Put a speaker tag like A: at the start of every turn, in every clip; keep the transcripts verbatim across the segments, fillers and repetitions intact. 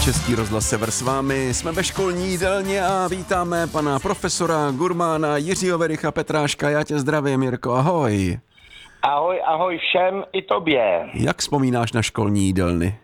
A: Český rozhlas Sever s vámi, jsme ve školní jídelně a vítáme pana profesora gurmána Jiřího Vericha Petráška. Já tě zdravím, Jirko, ahoj.
B: Ahoj, ahoj všem, i tobě.
A: Jak vzpomínáš na školní jídelny?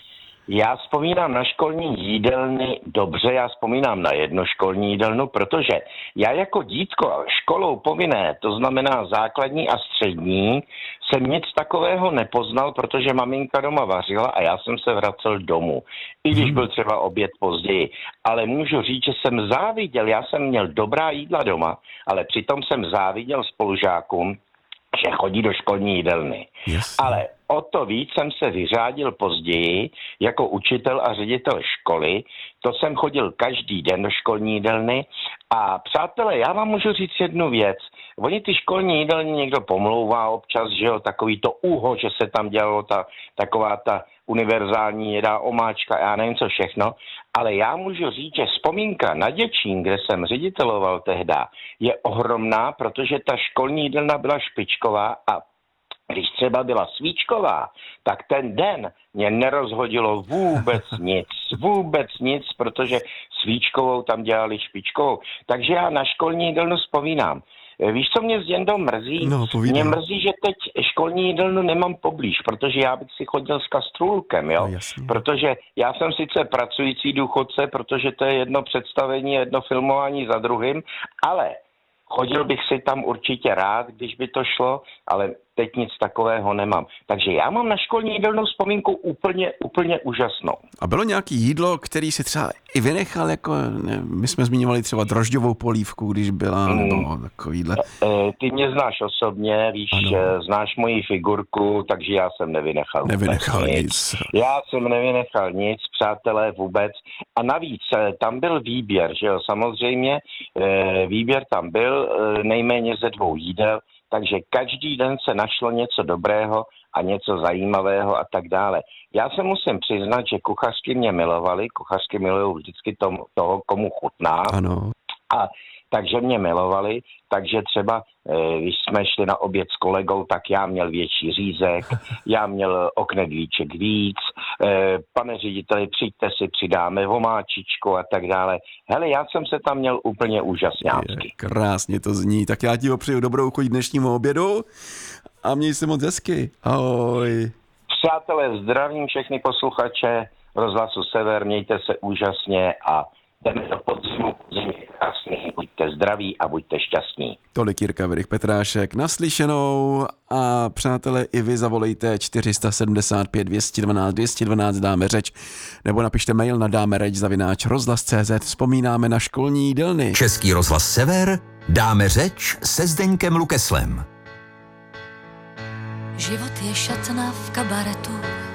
B: Já vzpomínám na školní jídelny dobře, já vzpomínám na jednu školní jídelnu, protože já jako dítko školou povinné, to znamená základní a střední, jsem nic takového nepoznal, protože maminka doma vařila a já jsem se vracel domů. I když byl třeba oběd později. Ale můžu říct, že jsem záviděl, já jsem měl dobrá jídla doma, ale přitom jsem záviděl spolužákům, že chodí do školní jídelny.
A: Yes.
B: Ale o to víc jsem se vyřádil později jako učitel a ředitel školy. To jsem chodil každý den do školní jídelny. A přátelé, já vám můžu říct jednu věc. Oni ty školní jídelny někdo pomlouvá občas, že jo, takový to úho, že se tam dělalo ta, taková ta univerzální jedá omáčka, já nevím co všechno, ale já můžu říct, že vzpomínka na Děčín, kde jsem řediteloval tehda, je ohromná, protože ta školní jídelna byla špičková a když třeba byla svíčková, tak ten den mě nerozhodilo vůbec nic, vůbec nic, protože svíčkovou tam dělali špičkovou. Takže já na školní jídelnu vzpomínám. Víš, co mě s Jendou mrzí?
A: No,
B: mě mrzí, že teď školní jídelnu nemám poblíž, protože já bych si chodil s kastrůlkem, jo?
A: No,
B: protože já jsem sice pracující důchodce, protože to je jedno představení, jedno filmování za druhým, ale chodil bych si tam určitě rád, když by to šlo, ale teď nic takového nemám. Takže já mám na školní jídelnou vzpomínku úplně, úplně úžasnou.
A: A bylo nějaké jídlo, který si třeba i vynechal, jako ne, my jsme zmiňovali třeba drožďovou polívku, když byla, nebo mm. takovýhle.
B: E, ty mě znáš osobně, víš, ano. Znáš moji figurku, takže já jsem nevynechal.
A: Nevynechal nic. nic.
B: Já jsem nevynechal nic, přátelé, vůbec. A navíc tam byl výběr, že jo, samozřejmě výběr tam byl nejméně ze dvou jídel, takže každý den se našlo něco dobrého a něco zajímavého a tak dále. Já se musím přiznat, že kuchařky mě milovali, kuchařky milují vždycky tom, toho, komu chutná.
A: Ano.
B: A takže mě milovali, takže třeba, když jsme šli na oběd s kolegou, tak já měl větší řízek, já měl oknedlíček víc, pane řediteli, přijďte si, přidáme vomáčičku a tak dále. Hele, já jsem se tam měl úplně úžasňácky.
A: Krásně to zní, tak já ti opřeju dobrou chuť dnešnímu obědu a měj se moc hezky. Ahoj.
B: Přátelé, zdravím všechny posluchače rozhlasu Sever, mějte se úžasně a jdeme do podzimu, podzim je krásný, buďte zdraví a buďte šťastní.
A: Tolik Jirka Verich Petrášek, naslyšenou a přátelé, i vy zavolejte čtyři sedmdesát pět dvě jedna dva dvě jedna dva, dáme řeč, nebo napište mail na dáme řeč zavináč rozhlas tečka cé zet. Vzpomínáme na školní jídelny.
C: Český rozhlas Sever, dáme řeč se Zdeňkem Lukeslem.
D: Život je šatna v kabaretu,